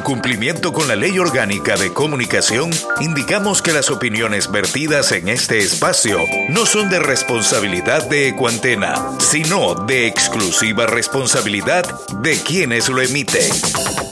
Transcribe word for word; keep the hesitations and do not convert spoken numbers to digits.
cumplimiento con la Ley Orgánica de Comunicación, indicamos que las opiniones vertidas en este espacio no son de responsabilidad de Ecuantena, sino de exclusiva responsabilidad de quienes lo emiten.